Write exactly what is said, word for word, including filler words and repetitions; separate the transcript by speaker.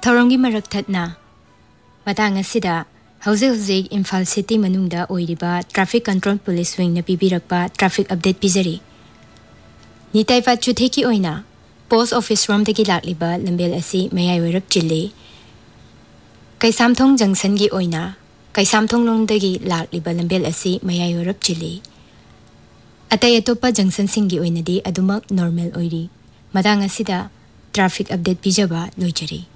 Speaker 1: थौरंगी मरक थतना Matang असिदा हौजे हौजे Imphal city मनुंगदा ओइरिबा traffic control police wing न पिबिरकबा traffic update पिजरी निताइफा चुथे की ओइना post office रोम दगी लाक्लिबा लंबेल असि मयाय वरप चिल्ले कैसामथोंग जंक्शन की ओइना कैसामथोंग लोंग दगी लाक्लिबा लंबेल असि मयाय Varap चिल्ले अतय अतोपा junction सिंगी ओइनदी अदुमक normal ओइरी मदांग असिदा traffic update पिजबा लोइजरी।